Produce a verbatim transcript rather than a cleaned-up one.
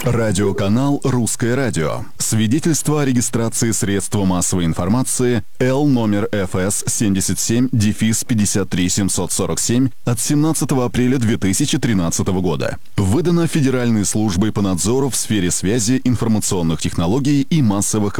Радиоканал «Русское радио». Свидетельство о регистрации средства массовой информации Л номер эф эс семьдесят семь пятьдесят три семьсот сорок семь от семнадцатого апреля две тысячи тринадцатого года. Выдано Федеральной службой по надзору в сфере связи, информационных технологий и массовых